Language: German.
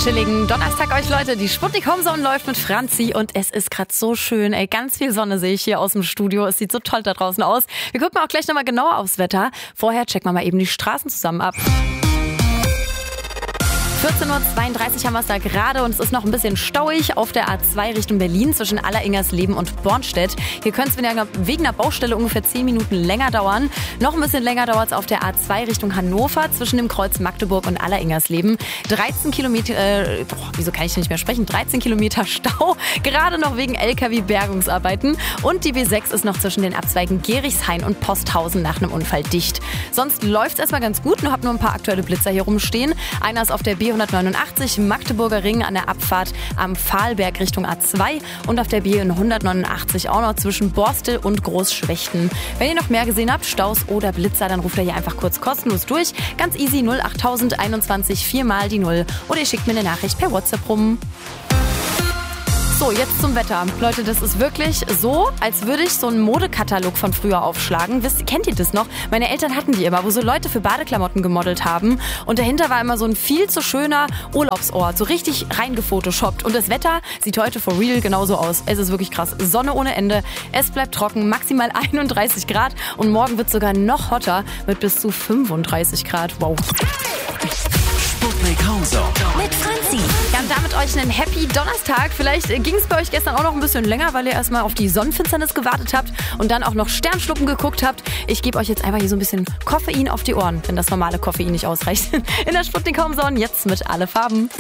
Chilligen Donnerstag euch Leute, die Sputnik Homezone läuft mit Franzi und es ist gerade so schön, ganz viel Sonne sehe ich hier aus dem Studio, es sieht so toll da draußen aus. Wir gucken auch gleich nochmal genauer aufs Wetter, vorher checken wir mal eben die Straßen zusammen ab. 14:32 Uhr haben wir es da gerade und es ist noch ein bisschen stauig auf der A2 Richtung Berlin zwischen Alleringersleben und Bornstedt. Hier könnte es wegen der Baustelle ungefähr 10 Minuten länger dauern. Noch ein bisschen länger dauert es auf der A2 Richtung Hannover zwischen dem Kreuz Magdeburg und Alleringersleben. 13 Kilometer, wieso kann ich nicht mehr sprechen? 13 Kilometer Stau, gerade noch wegen LKW-Bergungsarbeiten. Und die B6 ist noch zwischen den Abzweigen Gerichshain und Posthausen nach einem Unfall dicht. Sonst läuft es erstmal ganz gut, nur habe nur ein paar aktuelle Blitzer hier rumstehen. Einer ist auf der B189 Magdeburger Ring an der Abfahrt am Pfahlberg Richtung A2 und auf der B189 auch noch zwischen Borstel und Großschwechten. Wenn ihr noch mehr gesehen habt, Staus oder Blitzer, dann ruft ihr hier einfach kurz kostenlos durch. Ganz easy 08021 4 mal die 0 oder ihr schickt mir eine Nachricht per WhatsApp rum. So, jetzt zum Wetter. Leute, das ist wirklich so, als würde ich so einen Modekatalog von früher aufschlagen. Kennt ihr das noch? Meine Eltern hatten die immer, wo so Leute für Badeklamotten gemodelt haben. Und dahinter war immer so ein viel zu schöner Urlaubsort, so richtig reingefotoshoppt. Und das Wetter sieht heute for real genauso aus. Es ist wirklich krass. Sonne ohne Ende. Es bleibt trocken, maximal 31 Grad. Und morgen wird es sogar noch hotter mit bis zu 35 Grad. Wow. Sputnik Homezone Mit Franzi. Ja, und damit euch einen Happy Donnerstag. Vielleicht ging es bei euch gestern auch noch ein bisschen länger, weil ihr erstmal auf die Sonnenfinsternis gewartet habt und dann auch noch Sternschnuppen geguckt habt. Ich gebe euch jetzt einfach hier so ein bisschen Koffein auf die Ohren, wenn das normale Koffein nicht ausreicht. In der Sputnik Homezone jetzt mit Alle Farben.